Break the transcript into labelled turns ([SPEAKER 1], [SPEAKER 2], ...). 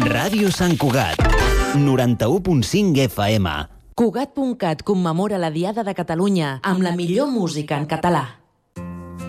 [SPEAKER 1] Ràdio Sant Cugat, 91.5 FM.
[SPEAKER 2] Cugat.cat commemora la Diada de Catalunya amb la millor música en català.